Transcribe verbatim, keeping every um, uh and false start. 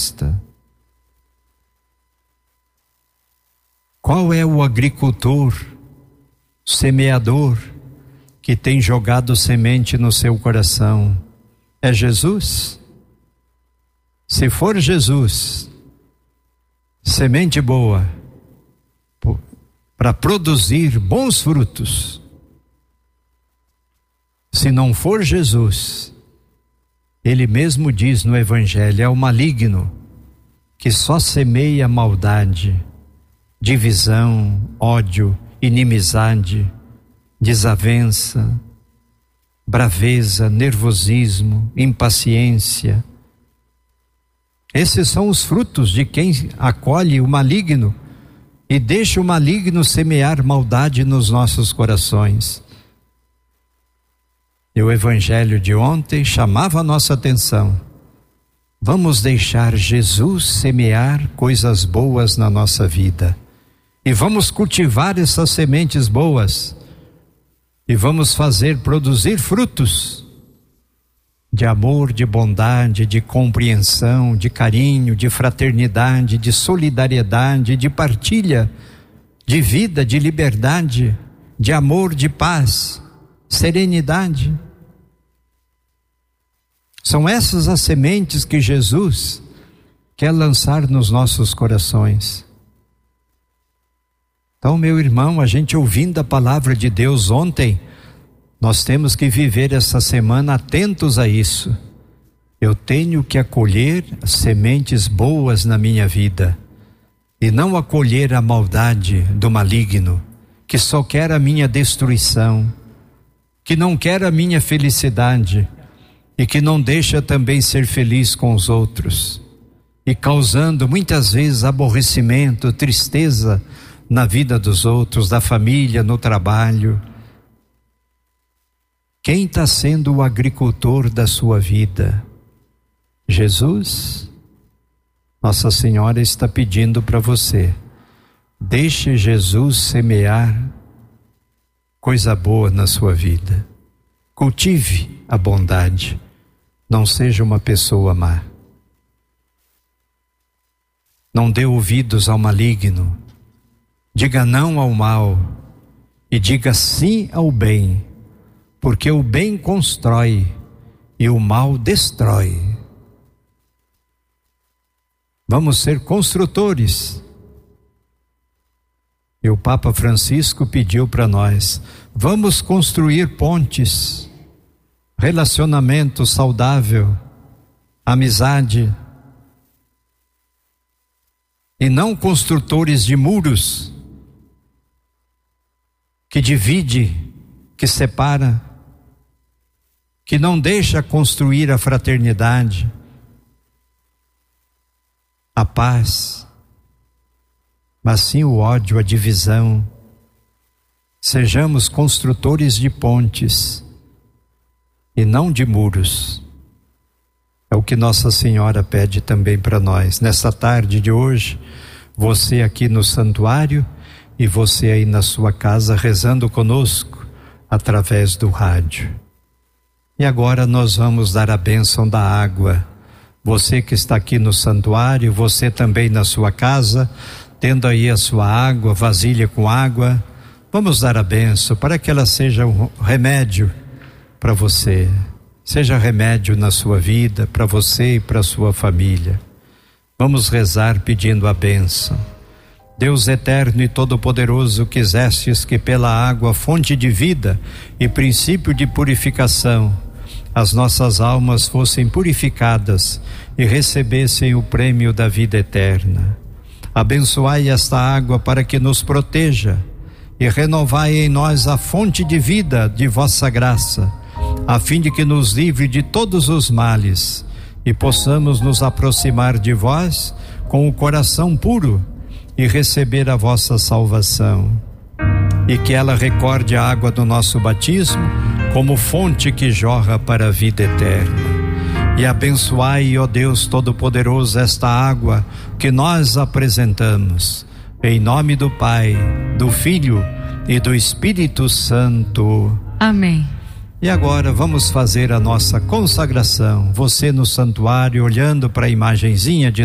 floresta? Qual é o agricultor, semeador, que tem jogado semente no seu coração? É Jesus? Se for Jesus, semente boa, para produzir bons frutos. Se não for Jesus, Ele mesmo diz no Evangelho, é o maligno que só semeia maldade, divisão, ódio, inimizade, desavença, braveza, nervosismo, impaciência. Esses são os frutos de quem acolhe o maligno e deixa o maligno semear maldade nos nossos corações. E o Evangelho de ontem chamava a nossa atenção. Vamos deixar Jesus semear coisas boas na nossa vida. E vamos cultivar essas sementes boas. E vamos fazer produzir frutos de amor, de bondade, de compreensão, de carinho, de fraternidade, de solidariedade, de partilha, de vida, de liberdade, de amor, de paz, serenidade. São essas as sementes que Jesus quer lançar nos nossos corações. Então, meu irmão, a gente ouvindo a palavra de Deus ontem, nós temos que viver essa semana atentos a isso. Eu tenho que acolher sementes boas na minha vida e não acolher a maldade do maligno, que só quer a minha destruição, que não quer a minha felicidade e que não deixa também ser feliz com os outros, e causando muitas vezes aborrecimento, tristeza na vida dos outros, da família, no trabalho. Quem está sendo o agricultor da sua vida? Jesus? Nossa Senhora está pedindo para você, deixe Jesus semear coisa boa na sua vida. Cultive a bondade, não seja uma pessoa má. Não dê ouvidos ao maligno, diga não ao mal e diga sim ao bem, porque o bem constrói e o mal destrói. Vamos ser construtores. E o Papa Francisco pediu para nós, vamos construir pontes, relacionamento saudável, amizade, e não construtores de muros, que divide, que separa, que não deixa construir a fraternidade, a paz, mas sim o ódio, a divisão. Sejamos construtores de pontes e não de muros. É o que Nossa Senhora pede também para nós. Nessa tarde de hoje, você aqui no santuário e você aí na sua casa rezando conosco através do rádio. E agora nós vamos dar a bênção da água. Você que está aqui no santuário, você também na sua casa, tendo aí a sua água, vasilha com água, vamos dar a bênção para que ela seja um remédio para você, seja remédio na sua vida, para você e para a sua família. Vamos rezar pedindo a bênção. Deus eterno e todo-poderoso, quisestes que pela água, fonte de vida e princípio de purificação, as nossas almas fossem purificadas e recebessem o prêmio da vida eterna. Abençoai esta água para que nos proteja e renovai em nós a fonte de vida de vossa graça, a fim de que nos livre de todos os males e possamos nos aproximar de vós com o coração puro e receber a vossa salvação. E que ela recorde a água do nosso batismo como fonte que jorra para a vida eterna. E abençoai, ó Deus Todo-Poderoso, esta água que nós apresentamos, em nome do Pai, do Filho e do Espírito Santo. Amém. E agora vamos fazer a nossa consagração. Você no santuário, olhando para a imagenzinha de